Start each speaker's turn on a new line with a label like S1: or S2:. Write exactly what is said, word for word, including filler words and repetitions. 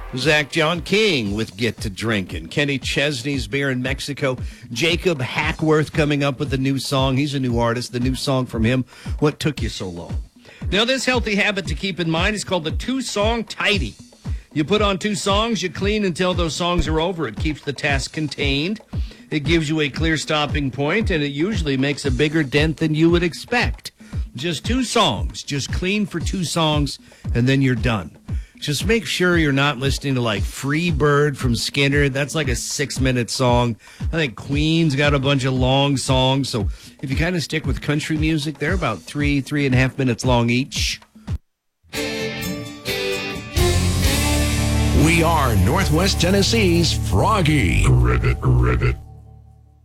S1: Zach John King with Get to Drinkin'. Kenny Chesney's Beer in Mexico. Jacob Hackworth coming up with a new song. He's a new artist. The new song from him, What Took You So Long? Now, this healthy habit to keep in mind is called the two-song tidy. You put on two songs, you clean until those songs are over. It keeps the task contained. It gives you a clear stopping point, and it usually makes a bigger dent than you would expect. Just two songs. Just clean for two songs, and then you're done. Just make sure you're not listening to, like, Free Bird from Skinner. That's like a six-minute song. I think Queen's got a bunch of long songs. So if you kind of stick with country music, they're about three, three and a half minutes long each.
S2: We are Northwest Tennessee's Froggy.
S3: Ribbit, ribbit.